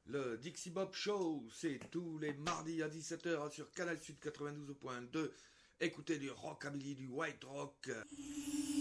Le Dixie Bob Show, c'est tous les mardis à 17h sur Canal Sud 92.2. Écoutez du rockabilly, du white rock.